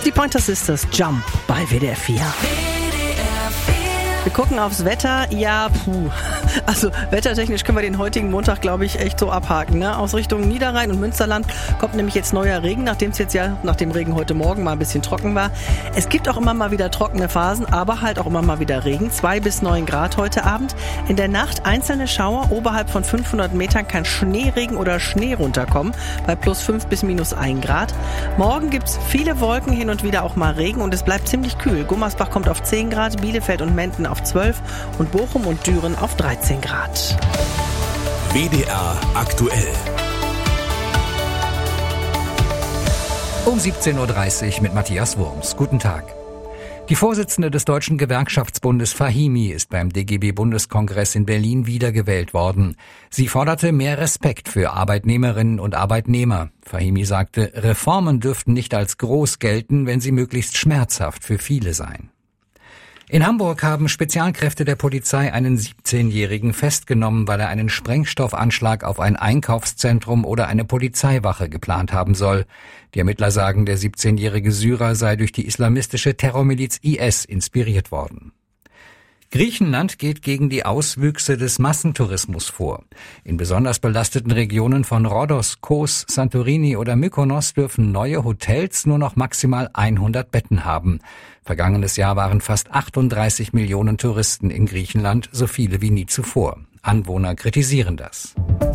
Die Pointer Sisters, Jump bei WDR 4. Wir gucken aufs Wetter. Ja, also wettertechnisch können wir den heutigen Montag, glaube ich, echt so abhaken. Ne? Aus Richtung Niederrhein und Münsterland kommt nämlich jetzt neuer Regen, nachdem es jetzt ja nach dem Regen heute Morgen mal ein bisschen trocken war. Es gibt auch immer mal wieder trockene Phasen, aber halt auch immer mal wieder Regen. 2 bis 9 Grad heute Abend. In der Nacht einzelne Schauer. Oberhalb von 500 Metern kann Schneeregen oder Schnee runterkommen. Bei plus 5 bis minus 1 Grad. Morgen gibt es viele Wolken, hin und wieder auch mal Regen und es bleibt ziemlich kühl. Gummersbach kommt auf 10 Grad, Bielefeld und Menden auf 12 und Bochum und Düren auf 13 Grad. WDR aktuell. Um 17.30 Uhr mit Matthias Wurms. Guten Tag. Die Vorsitzende des Deutschen Gewerkschaftsbundes Fahimi ist beim DGB-Bundeskongress in Berlin wiedergewählt worden. Sie forderte mehr Respekt für Arbeitnehmerinnen und Arbeitnehmer. Fahimi sagte, Reformen dürften nicht als groß gelten, wenn sie möglichst schmerzhaft für viele seien. In Hamburg haben Spezialkräfte der Polizei einen 17-Jährigen festgenommen, weil er einen Sprengstoffanschlag auf ein Einkaufszentrum oder eine Polizeiwache geplant haben soll. Die Ermittler sagen, der 17-jährige Syrer sei durch die islamistische Terrormiliz IS inspiriert worden. Griechenland geht gegen die Auswüchse des Massentourismus vor. In besonders belasteten Regionen von Rhodos, Kos, Santorini oder Mykonos dürfen neue Hotels nur noch maximal 100 Betten haben. Vergangenes Jahr waren fast 38 Millionen Touristen in Griechenland, so viele wie nie zuvor. Anwohner kritisieren das.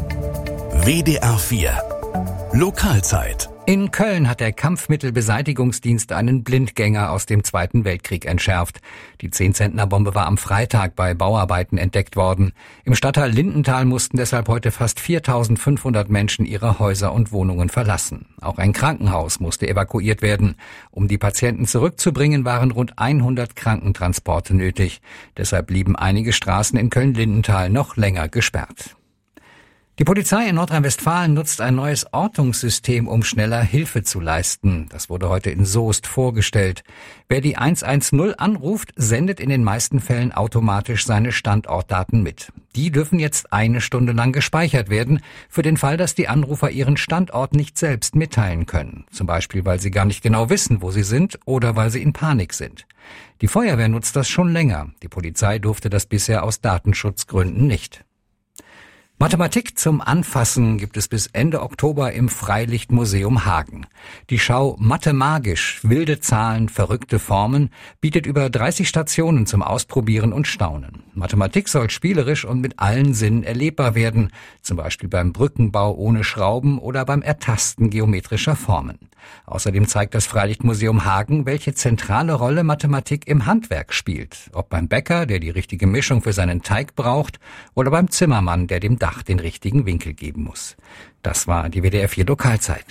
WDR 4 Lokalzeit. In Köln hat der Kampfmittelbeseitigungsdienst einen Blindgänger aus dem Zweiten Weltkrieg entschärft. Die 10-Zentner-Bombe war am Freitag bei Bauarbeiten entdeckt worden. Im Stadtteil Lindenthal mussten deshalb heute fast 4.500 Menschen ihre Häuser und Wohnungen verlassen. Auch ein Krankenhaus musste evakuiert werden. Um die Patienten zurückzubringen, waren rund 100 Krankentransporte nötig. Deshalb blieben einige Straßen in Köln-Lindenthal noch länger gesperrt. Die Polizei in Nordrhein-Westfalen nutzt ein neues Ortungssystem, um schneller Hilfe zu leisten. Das wurde heute in Soest vorgestellt. Wer die 110 anruft, sendet in den meisten Fällen automatisch seine Standortdaten mit. Die dürfen jetzt 1 Stunde lang gespeichert werden, für den Fall, dass die Anrufer ihren Standort nicht selbst mitteilen können. Zum Beispiel, weil sie gar nicht genau wissen, wo sie sind oder weil sie in Panik sind. Die Feuerwehr nutzt das schon länger. Die Polizei durfte das bisher aus Datenschutzgründen nicht. Mathematik zum Anfassen gibt es bis Ende Oktober im Freilichtmuseum Hagen. Die Schau Mathe magisch, wilde Zahlen, verrückte Formen bietet über 30 Stationen zum Ausprobieren und Staunen. Mathematik soll spielerisch und mit allen Sinnen erlebbar werden, zum Beispiel beim Brückenbau ohne Schrauben oder beim Ertasten geometrischer Formen. Außerdem zeigt das Freilichtmuseum Hagen, welche zentrale Rolle Mathematik im Handwerk spielt. Ob beim Bäcker, der die richtige Mischung für seinen Teig braucht, oder beim Zimmermann, der dem Dach den richtigen Winkel geben muss. Das war die WDR 4 Lokalzeit.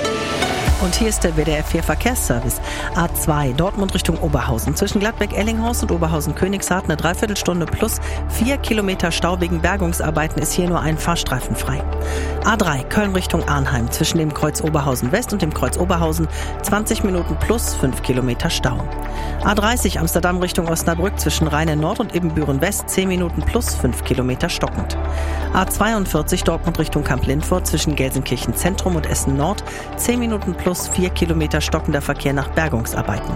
Und hier ist der WDR 4 Verkehrsservice. A2 Dortmund Richtung Oberhausen. Zwischen Gladbeck-Ellinghaus und Oberhausen-Königshardt eine Dreiviertelstunde plus 4 Kilometer Stau wegen Bergungsarbeiten ist hier nur ein Fahrstreifen frei. A3 Köln Richtung Arnheim. Zwischen dem Kreuz Oberhausen West und dem Kreuz Oberhausen 20 Minuten plus 5 Kilometer Stau. A30 Amsterdam Richtung Osnabrück zwischen Rheine Nord und Ibbenbüren West 10 Minuten plus 5 Kilometer stockend. A42 Dortmund Richtung Kamp-Lindfort zwischen Gelsenkirchen Zentrum und Essen Nord 10 Minuten plus 4 Kilometer stockender Verkehr nach Bergungsarbeiten.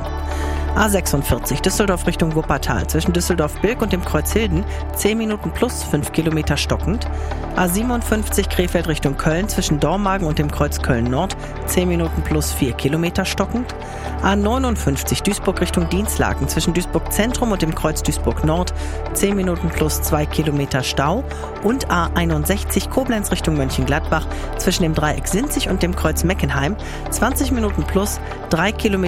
A46 Düsseldorf Richtung Wuppertal zwischen Düsseldorf-Bilk und dem Kreuz Hilden 10 Minuten plus 5 Kilometer stockend. A57 Krefeld Richtung Köln zwischen Dormagen und dem Kreuz Köln-Nord 10 Minuten plus 4 Kilometer stockend. A59 Duisburg Richtung Dinslaken zwischen Duisburg Zentrum und dem Kreuz Duisburg-Nord 10 Minuten plus 2 Kilometer Stau. Und A61 Koblenz Richtung Mönchengladbach zwischen dem Dreieck Sinzig und dem Kreuz Meckenheim 20 Minuten plus 3 Kilometer